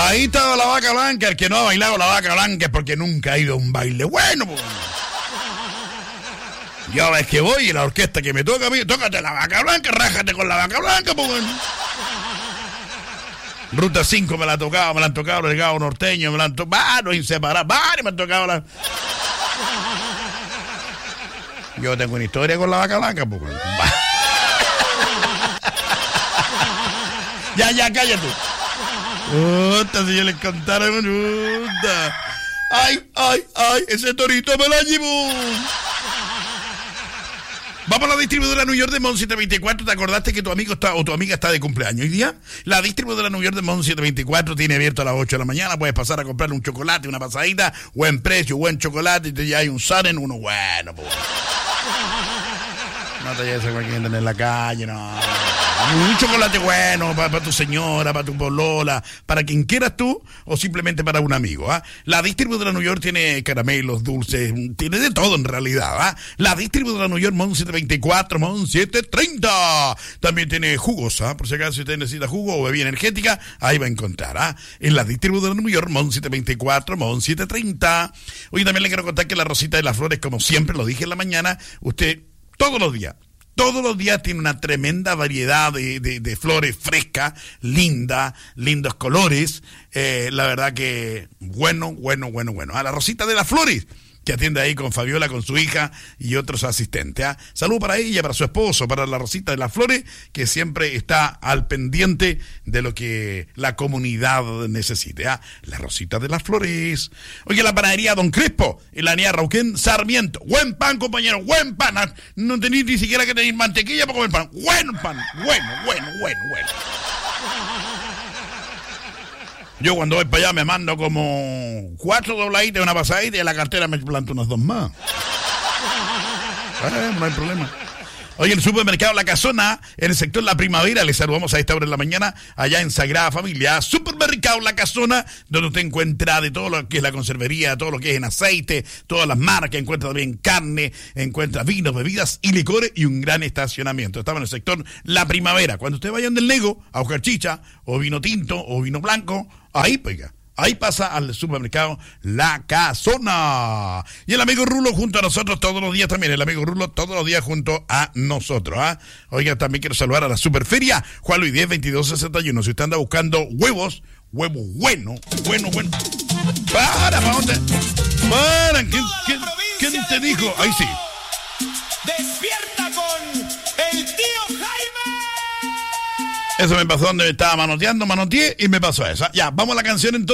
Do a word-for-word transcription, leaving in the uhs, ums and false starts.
Ahí estaba la vaca blanca. El que no ha bailado la vaca blanca es porque nunca ha ido a un baile bueno, pues. Y ahora es que voy y la orquesta que me toca a mí, tócate la vaca blanca, rájate con la vaca blanca, pues bueno. Ruta cinco me la ha tocado, me la han tocado el legado norteño, me la han tocado, varios inseparables, varios me han tocado la... Yo tengo una historia con la vaca blanca, pues bueno. Ya, ya, cállate. Puta, si yo les contara, puta. Ay, ay, ay, ese torito me la llevó. Vamos a la distribuidora New York de Mon setecientos veinticuatro. ¿Te acordaste que tu amigo está o tu amiga está de cumpleaños hoy día? La distribuidora New York de Mon setecientos veinticuatro tiene abierto a las ocho de la mañana. Puedes pasar a comprarle un chocolate, una pasadita, buen precio, buen chocolate, y te hay un Saren, uno bueno, pues. No te lleves a cualquier en la calle, no. Un chocolate bueno para pa tu señora, para tu polola, para quien quieras tú o simplemente para un amigo. ¿ah? La distribuidora New York tiene caramelos, dulces, tiene de todo en realidad. ¿ah? La distribuidora New York Mon setecientos veinticuatro, Mon setecientos treinta. También tiene jugos, ¿ah? Por si acaso si usted necesita jugo o bebida energética, ahí va a encontrar. ¿ah? En la distribuidora New York Mon setecientos veinticuatro, Mon setecientos treinta. Hoy también le quiero contar que la Rosita de las Flores, como siempre lo dije en la mañana, usted todos los días, Todos los días tiene una tremenda variedad de, de, de flores frescas, lindas, lindos colores. Eh, la verdad que bueno, bueno, bueno, bueno. A la Rosita de las Flores, que atiende ahí con Fabiola, con su hija y otros asistentes. ¿eh? Salud para ella, para su esposo, para la Rosita de las Flores, que siempre está al pendiente de lo que la comunidad necesite. ¿eh? La Rosita de las Flores. Oye, la panadería Don Crespo, en la avenida Rauquén, Sarmiento. Buen pan, compañero, buen pan. No tenéis ni siquiera que tener mantequilla para comer pan. Buen pan, bueno, bueno, bueno, bueno. Yo cuando voy para allá me mando como cuatro dobladitas y una pasadita y en la cartera me planto unas dos más. Eh, no hay problema. Hoy el supermercado La Casona, en el sector La Primavera, les saludamos a esta hora de la mañana, allá en Sagrada Familia. Supermercado La Casona, donde usted encuentra de todo lo que es la conservería, todo lo que es en aceite, todas las marcas, encuentra también carne, encuentra vinos, bebidas y licores y un gran estacionamiento. Estamos en el sector La Primavera. Cuando usted vaya del Nego a buscar chicha, o vino tinto, o vino blanco, ahí pega. Ahí pasa al supermercado La Casona. Y el amigo Rulo junto a nosotros todos los días también. El amigo Rulo todos los días junto a nosotros. ¿ah? Oiga, también quiero saludar a la Superferia Juan Luis diez, veintidós sesenta y uno. Si usted anda buscando huevos, huevos bueno, bueno, bueno. Para, ¿para dónde? Para, ¿quién, quién, quién te dijo? Ahí sí. Despierta con el tío Jaime. Eso me pasó donde me estaba manoteando, manoteé y me pasó eso. Ya, vamos a la canción entonces.